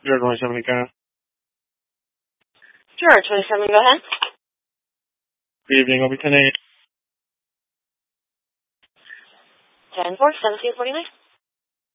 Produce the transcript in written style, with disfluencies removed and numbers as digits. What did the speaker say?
Sure, 27, can. Sure, 27, go ahead. Good evening, I'll be 10-8. 10-4, 1749.